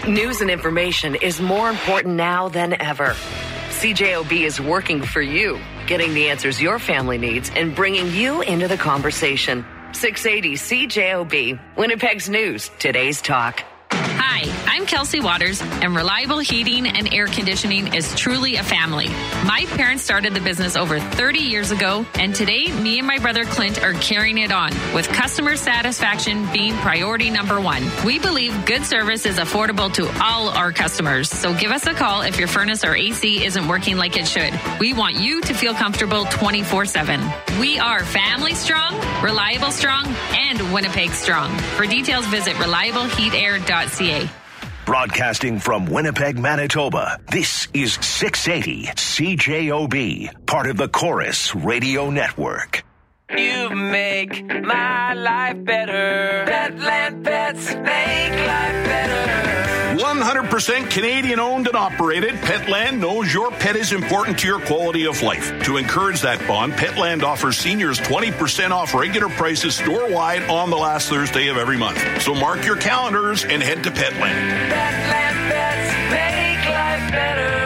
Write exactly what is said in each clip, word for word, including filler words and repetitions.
News and information is more important now than ever. C J O B is working for you, getting the answers your family needs and bringing you into the conversation. six eighty C J O B, Winnipeg's News, today's talk. Hi, I'm Kelsey Waters, and Reliable Heating and Air Conditioning is truly a family. My parents started the business over thirty years ago, and today, me and my brother Clint are carrying it on, with customer satisfaction being priority number one. We believe good service is affordable to all our customers, so give us a call if your furnace or A C isn't working like it should. We want you to feel comfortable twenty-four seven. We are family strong, reliable strong, and Winnipeg strong. For details, visit reliable heat air dot c a. Broadcasting from Winnipeg, Manitoba, this is six eighty C J O B, part of the Chorus Radio Network. You make my life better. Petland Pets make life better. one hundred percent Canadian owned and operated, Petland knows your pet is important to your quality of life. To encourage that bond, Petland offers seniors twenty percent off regular prices store-wide on the last Thursday of every month. So mark your calendars and head to Petland. Petland Pets make life better.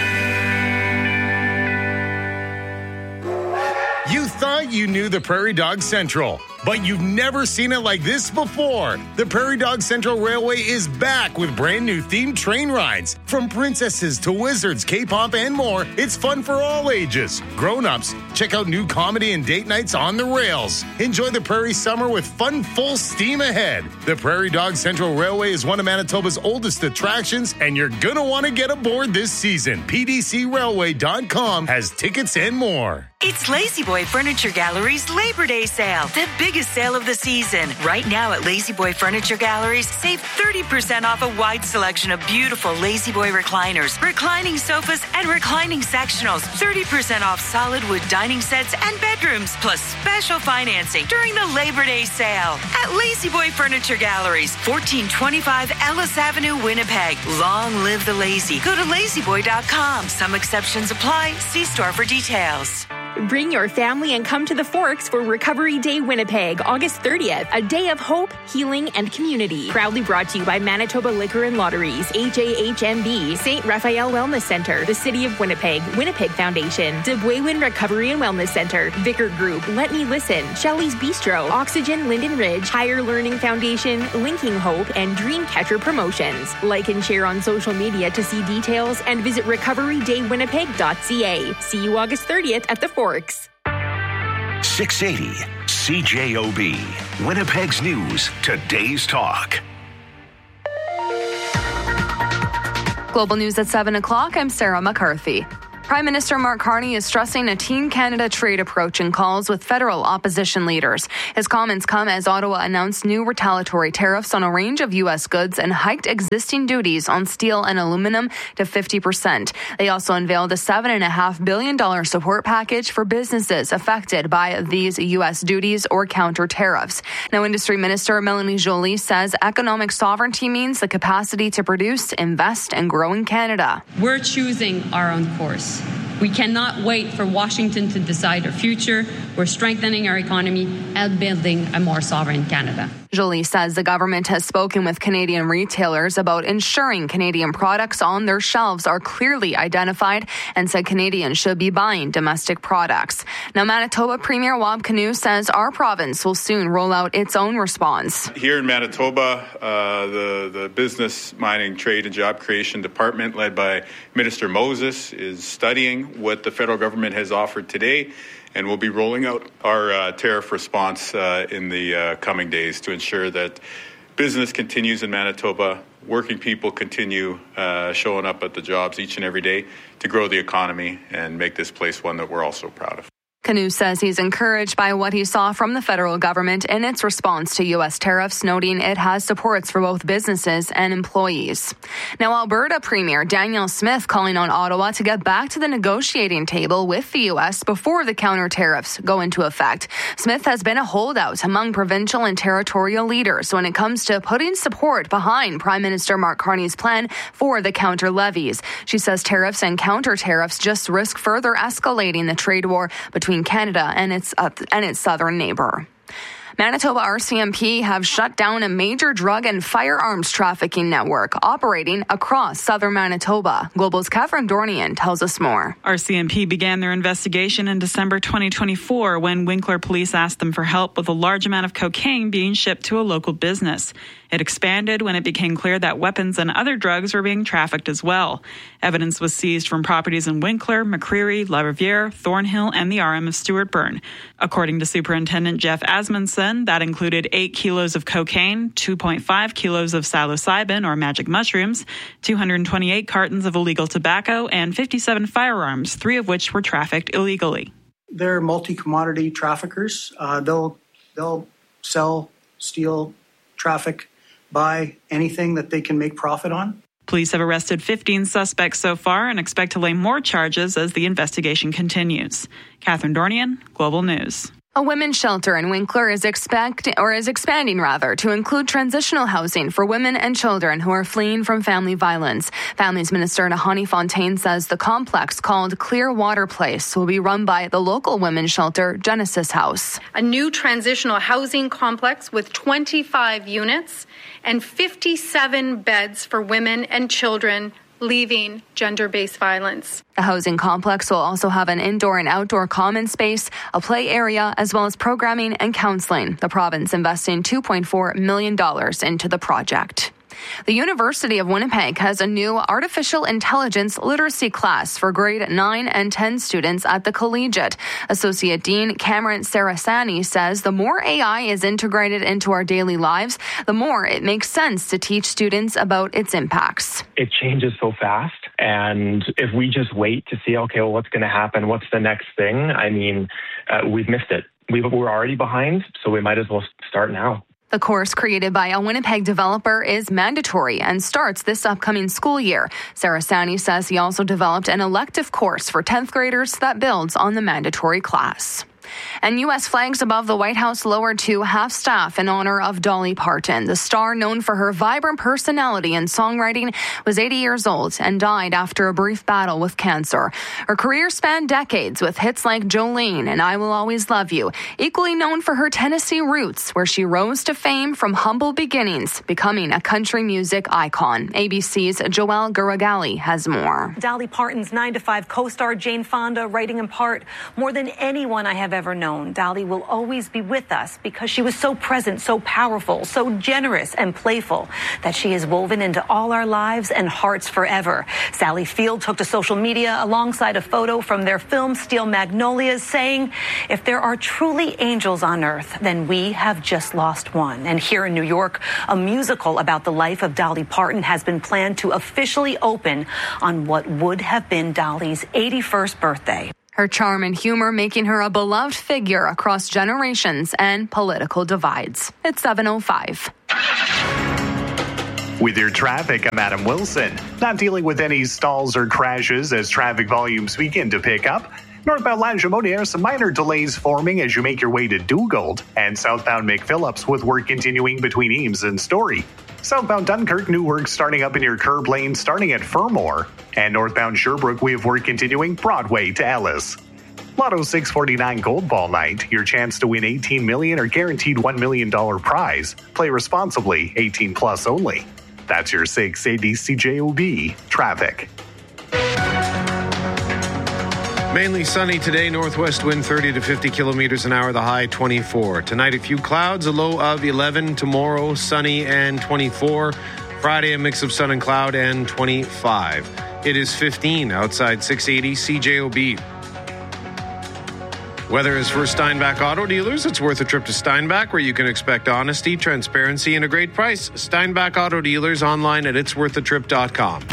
You thought you knew the Prairie Dog Central, but you've never seen it like this before. The Prairie Dog Central Railway is back with brand new themed train rides. From princesses to wizards, K-pop, and more, it's fun for all ages. Grown-ups, check out new comedy and date nights on the rails. Enjoy the Prairie summer with fun full steam ahead. The Prairie Dog Central Railway is one of Manitoba's oldest attractions, and you're gonna want to get aboard this season. P D C railway dot com has tickets and more. It's Lazy Boy Furniture Gallery's Labor Day sale, the biggest sale of the season. Right now at Lazy Boy Furniture Galleries, save thirty percent off a wide selection of beautiful Lazy Boy recliners, reclining sofas, and reclining sectionals. thirty percent off solid wood dining sets and bedrooms, plus special financing during the Labor Day sale at Lazy Boy Furniture Galleries, fourteen twenty-five Ellis Avenue, Winnipeg. Long live the lazy. Go to lazy boy dot com. Some exceptions apply. See store for details. Bring your family and come to the Forks for Recovery Day Winnipeg, August thirtieth, a day of hope, healing, and community. Proudly brought to you by Manitoba Liquor and Lotteries, H A H M B, Saint Raphael Wellness Center, the City of Winnipeg, Winnipeg Foundation, Debwaywen Recovery and Wellness Center, Vicar Group, Let Me Listen, Shelley's Bistro, Oxygen Linden Ridge, Higher Learning Foundation, Linking Hope, and Dreamcatcher Promotions. Like and share on social media to see details and visit recovery day winnipeg dot c a. See you August thirtieth at the Forks. six eighty C J O B, Winnipeg's News, today's talk. Global News at seven o'clock, I'm Sarah McCarthy. Prime Minister Mark Carney is stressing a Team Canada trade approach in calls with federal opposition leaders. His comments come as Ottawa announced new retaliatory tariffs on a range of U S goods and hiked existing duties on steel and aluminum to fifty percent. They also unveiled a seven point five billion dollars support package for businesses affected by these U S duties or counter tariffs. Now, Industry Minister Melanie Joly says economic sovereignty means the capacity to produce, invest, and grow in Canada. We're choosing our own course. We cannot wait for Washington to decide our future. We're strengthening our economy and building a more sovereign Canada. Joly says the government has spoken with Canadian retailers about ensuring Canadian products on their shelves are clearly identified and said Canadians should be buying domestic products. Now, Manitoba Premier Wab Kinew says our province will soon roll out its own response. Here in Manitoba, uh, the, the Business, Mining, Trade and Job Creation Department, led by Minister Moses, is studying what the federal government has offered today, and we'll be rolling out our uh, tariff response uh, in the uh, coming days to ensure that business continues in Manitoba, working people continue uh, showing up at the jobs each and every day to grow the economy and make this place one that we're all so proud of. Kinew says he's encouraged by what he saw from the federal government in its response to U S tariffs, noting it has supports for both businesses and employees. Now, Alberta Premier Danielle Smith calling on Ottawa to get back to the negotiating table with the U S before the counter tariffs go into effect. Smith has been a holdout among provincial and territorial leaders when it comes to putting support behind Prime Minister Mark Carney's plan for the counter levies. She says tariffs and counter tariffs just risk further escalating the trade war between Canada and its uh, and its southern neighbor. Manitoba R C M P have shut down a major drug and firearms trafficking network operating across southern Manitoba. Global's Catherine Dornian tells us more. R C M P began their investigation in December twenty twenty-four when Winkler police asked them for help with a large amount of cocaine being shipped to a local business. It expanded when it became clear that weapons and other drugs were being trafficked as well. Evidence was seized from properties in Winkler, McCreary, La Riviere, Thornhill, and the R M of Stewartburn. According to Superintendent Jeff Asmundson, that included eight kilos of cocaine, two point five kilos of psilocybin or magic mushrooms, two hundred twenty-eight cartons of illegal tobacco, and fifty-seven firearms, three of which were trafficked illegally. They're multi-commodity traffickers. Uh, they'll they'll sell, steal, traffic, buy anything that they can make profit on. Police have arrested fifteen suspects so far and expect to lay more charges as the investigation continues. Catherine Dornian, Global News. A women's shelter in Winkler is expect or is expanding rather to include transitional housing for women and children who are fleeing from family violence. Families Minister Nahani Fontaine says the complex called Clearwater Place will be run by the local women's shelter Genesis House. A new transitional housing complex with twenty-five units and fifty-seven beds for women and children leaving gender-based violence. The housing complex will also have an indoor and outdoor common space, a play area, as well as programming and counseling. The province investing two point four million dollars into the project. The University of Winnipeg has a new artificial intelligence literacy class for grade nine and ten students at the collegiate. Associate Dean Cameron Sarasani says the more A I is integrated into our daily lives, the more it makes sense to teach students about its impacts. It changes so fast, and if we just wait to see, okay, well, what's going to happen? What's the next thing? I mean, uh, we've missed it. We've, we're already behind, so we might as well start now. The course, created by a Winnipeg developer, is mandatory and starts this upcoming school year. Sarasani says he also developed an elective course for tenth graders that builds on the mandatory class. And U S flags above the White House lowered to half-staff in honor of Dolly Parton. The star, known for her vibrant personality and songwriting, was eighty years old and died after a brief battle with cancer. Her career spanned decades with hits like Jolene and I Will Always Love You, equally known for her Tennessee roots, where she rose to fame from humble beginnings, becoming a country music icon. A B C's Joelle Garagali has more. Dolly Parton's nine to five co-star Jane Fonda writing in part, "More than anyone I have ever ever known, Dolly will always be with us because she was so present, so powerful, so generous and playful that she is woven into all our lives and hearts forever." Sally Field took to social media alongside a photo from their film Steel Magnolias, saying, "If there are truly angels on earth, then we have just lost one." And here in New York, a musical about the life of Dolly Parton has been planned to officially open on what would have been Dolly's eighty-first birthday. Her charm and humor making her a beloved figure across generations and political divides. It's seven oh five. With your traffic, I'm Adam Wilson. Not dealing with any stalls or crashes as traffic volumes begin to pick up. Northbound Lange-Monier, some minor delays forming as you make your way to Dugald, and southbound McPhillips with work continuing between Eames and Story. Southbound Dunkirk, new work starting up in your curb lane starting at Fermor. And northbound Sherbrooke, we have work continuing Broadway to Ellis. Lotto six forty-nine Gold Ball Night, your chance to win eighteen million dollars or guaranteed one million dollars prize. Play responsibly, eighteen plus only. That's your six eighty C J O B traffic. Mainly sunny today, northwest wind thirty to fifty kilometers an hour, the high twenty-four. Tonight, a few clouds, a low of eleven. Tomorrow, sunny and twenty-four. Friday, a mix of sun and cloud and twenty-five. It is fifteen outside six eighty C J O B. Weather is for Steinbach Auto Dealers. It's worth a trip to Steinbach, where you can expect honesty, transparency, and a great price. Steinbach Auto Dealers, online at its worth a trip dot com.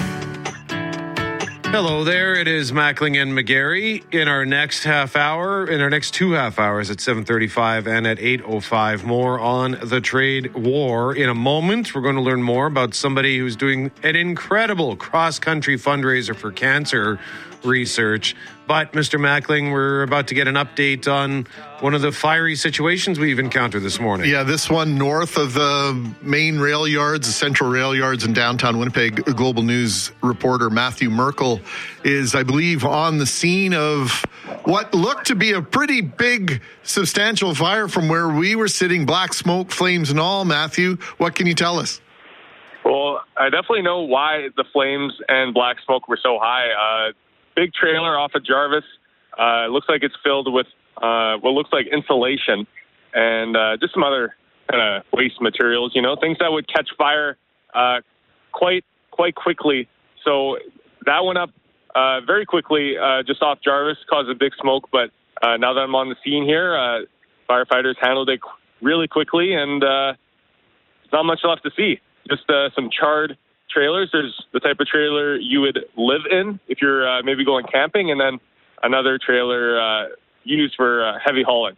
Hello there, it is Mackling and McGarry. In our next half hour, in our next two half hours at seven thirty-five and at eight oh five, more on the trade war. In a moment, we're going to learn more about somebody who's doing an incredible cross-country fundraiser for cancer research. But, Mister Mackling, we're about to get an update on one of the fiery situations we've encountered this morning. Yeah, this one north of the main rail yards, the central rail yards in downtown Winnipeg. Global News reporter Matthew Merkel is, I believe, on the scene of what looked to be a pretty big, substantial fire from where we were sitting, black smoke, flames and all. Matthew, what can you tell us? Well, I definitely know why the flames and black smoke were so high. Uh, big trailer off of Jarvis. Uh, it looks like it's filled with uh, what looks like insulation and uh, just some other kind of waste materials, you know, things that would catch fire uh, quite quite quickly. So that went up uh, very quickly uh, just off Jarvis, caused a big smoke. But uh, now that I'm on the scene here, uh, firefighters handled it really quickly, and uh, there's not much left to see. Just uh, some charred trailers. There's the type of trailer you would live in if you're uh, maybe going camping, and then another trailer uh, used for uh, heavy hauling.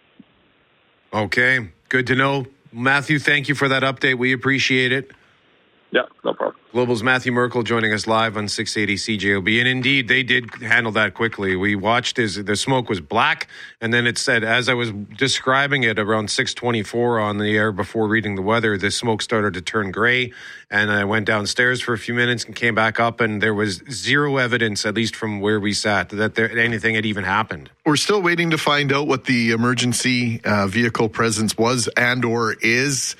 Okay, good to know. Matthew, thank you for that update. We appreciate it. Yeah, no problem. Global's Matthew Merkel joining us live on six eighty C J O B. And indeed, they did handle that quickly. We watched as the smoke was black, and then it said, as I was describing it around six twenty-four on the air before reading the weather, the smoke started to turn gray. And I went downstairs for a few minutes and came back up, and there was zero evidence, at least from where we sat, that there, anything had even happened. We're still waiting to find out what the emergency uh, vehicle presence was and or is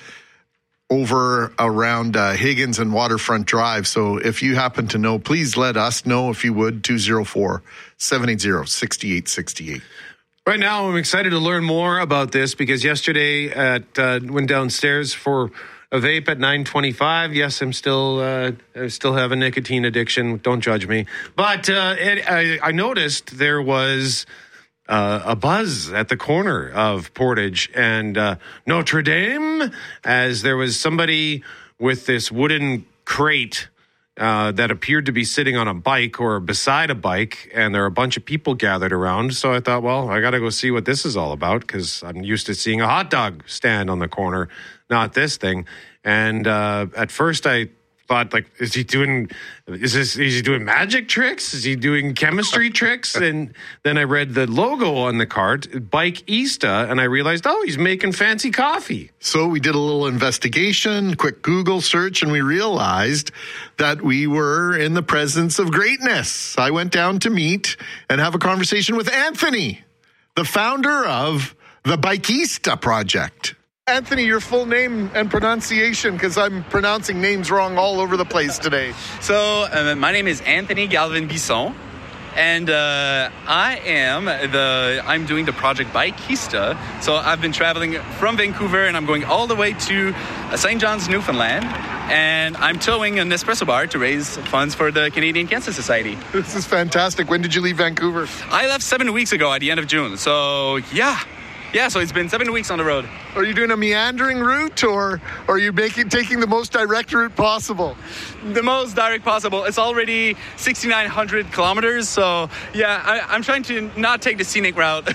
over around uh, Higgins and Waterfront Drive. So if you happen to know, please let us know if you would. two oh four, seven eight zero, six eight six eight. Right now, I'm excited to learn more about this because yesterday at uh, went downstairs for a vape at nine twenty-five. Yes, I'm still uh, I still have a nicotine addiction. Don't judge me. But uh, it, I, I noticed there was Uh, a buzz at the corner of Portage and uh, Notre Dame, as there was somebody with this wooden crate uh, that appeared to be sitting on a bike or beside a bike, and there are a bunch of people gathered around. So I thought, well, I got to go see what this is all about, because I'm used to seeing a hot dog stand on the corner, not this thing. And uh, at first I thought, like, is he doing is this is he doing magic tricks? Is he doing chemistry tricks? And then I read the logo on the cart, Bikeista, and I realized, oh, he's making fancy coffee. So we did a little investigation, quick Google search, and we realized that we were in the presence of greatness. I went down to meet and have a conversation with Anthony, the founder of the Bikeista Project. Anthony, your full name and pronunciation, because I'm pronouncing names wrong all over the place today. So, uh, my name is Anthony Galvin Bisson, and uh, I am the, I'm doing the project Bikeista. So, I've been traveling from Vancouver, and I'm going all the way to uh, Saint John's, Newfoundland, and I'm towing an espresso bar to raise funds for the Canadian Cancer Society. This is fantastic. When did you leave Vancouver? I left seven weeks ago at the end of June, so yeah. Yeah, so it's been seven weeks on the road. Are you doing a meandering route, or are you making taking the most direct route possible? The most direct possible. It's already sixty-nine hundred kilometers, so yeah, I, I'm trying to not take the scenic route.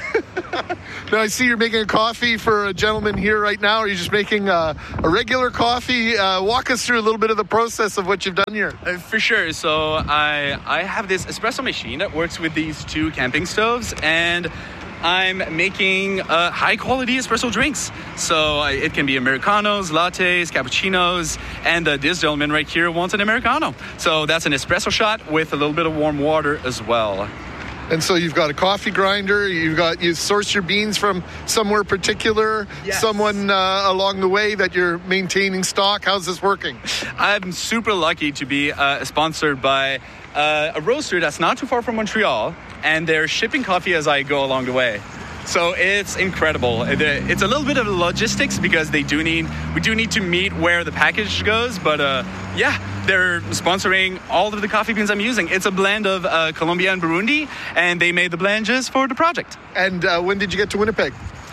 Now, I see you're making a coffee for a gentleman here right now. Are you just making a, a regular coffee? Uh, walk us through a little bit of the process of what you've done here. Uh, for sure. So I I have this espresso machine that works with these two camping stoves, and I'm making uh, high-quality espresso drinks. So uh, it can be Americanos, lattes, cappuccinos, and uh, this gentleman right here wants an Americano. So that's an espresso shot with a little bit of warm water as well. And so you've got a coffee grinder, you've got, you source your beans from somewhere particular, yes. someone uh, along the way that you're maintaining stock. How's this working? I'm super lucky to be uh, sponsored by uh, a roaster that's not too far from Montreal, and they're shipping coffee as I go along the way. So it's incredible. It's a little bit of logistics because they do need, we do need to meet where the package goes, but uh, yeah, they're sponsoring all of the coffee beans I'm using. It's a blend of uh, Colombia and Burundi, and they made the blend just for the project. And uh, when did you get to Winnipeg?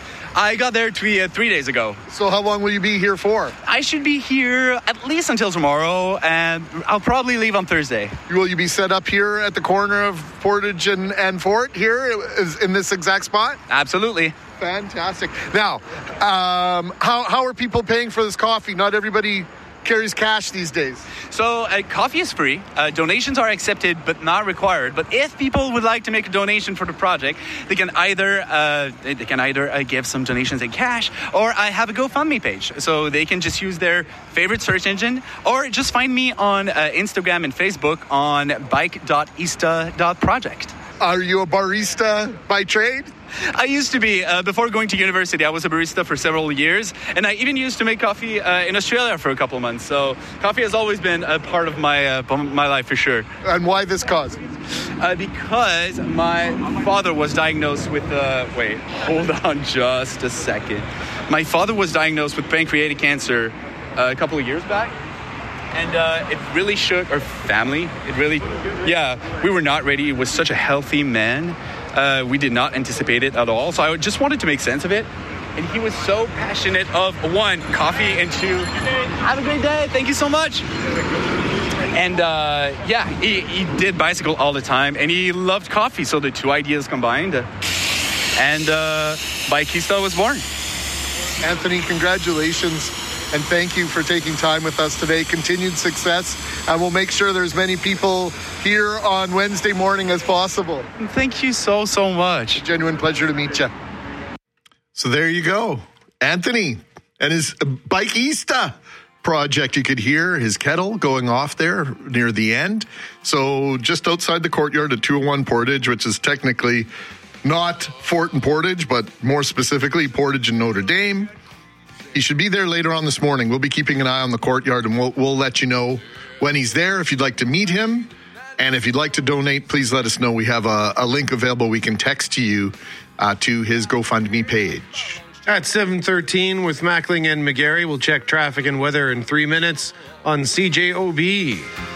I got there three, uh, three days ago. So how long will you be here for? I should be here at least until tomorrow, and I'll probably leave on Thursday. Will you be set up here at the corner of Portage and, and Fort here in this exact spot? Absolutely. Fantastic. Now, um, how, how are people paying for this coffee? Not everybody carries cash these days? So uh, coffee is free. Uh, donations are accepted but not required. But if people would like to make a donation for the project, they can either uh, they can either uh, give some donations in cash, or I have a GoFundMe page. So they can just use their favorite search engine, or just find me on uh, Instagram and Facebook on bike dot ista dot project. Are you a barista by trade? I used to be. Uh, before going to university, I was a barista for several years, and I even used to make coffee uh, in Australia for a couple of months. So coffee has always been a part of my uh, my life for sure. And why this cause? Uh, because my father was diagnosed with, uh, wait, hold on just a second. My father was diagnosed with pancreatic cancer uh, a couple of years back. And uh, it really shook our family. It really, yeah, we were not ready. He was such a healthy man. Uh, we did not anticipate it at all. So I just wanted to make sense of it. And he was so passionate of, one, coffee, and two, have a great day. Thank you so much. And uh, yeah, he, he did bicycle all the time, and he loved coffee. So the two ideas combined, uh, and uh, Bikeista was born. Anthony, congratulations. And thank you for taking time with us today. Continued success. And we'll make sure there's many people here on Wednesday morning as possible. Thank you so, so much. A genuine pleasure to meet you. So there you go. Anthony and his Bikeista project. You could hear his kettle going off there near the end. So just outside the courtyard at two oh one Portage, which is technically not Fort and Portage, but more specifically Portage and Notre Dame. He should be there later on this morning. We'll be keeping an eye on the courtyard, and we'll, we'll let you know when he's there. If you'd like to meet him, and if you'd like to donate, please let us know. We have a, a link available. We can text to you uh, to his GoFundMe page. At seven thirteen with Mackling and McGarry, we'll check traffic and weather in three minutes on C J O B.